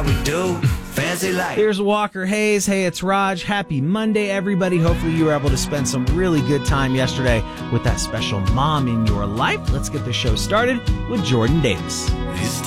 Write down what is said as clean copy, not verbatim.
we do. Fancy life. Here's Walker Hayes. Hey, it's Raj. Happy Monday, everybody. Hopefully you were able to spend some really good time yesterday with that special mom in your life. Let's get the show started with Jordan Davis.